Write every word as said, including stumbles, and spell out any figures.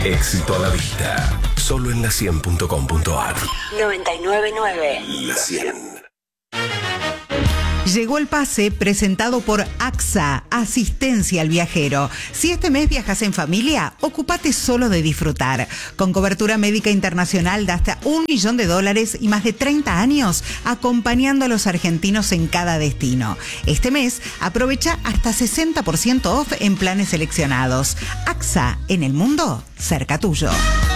Éxito a la vista. Solo en la cien punto com punto a r. noventa y nueve punto nueve. La cien. Llegó el pase presentado por A X A, Asistencia al Viajero. Si este mes viajas en familia, ocúpate solo de disfrutar. Con cobertura médica internacional de hasta un millón de dólares y más de treinta años, acompañando a los argentinos en cada destino. Este mes, aprovecha hasta sesenta por ciento off en planes seleccionados. A X A, en el mundo, cerca tuyo.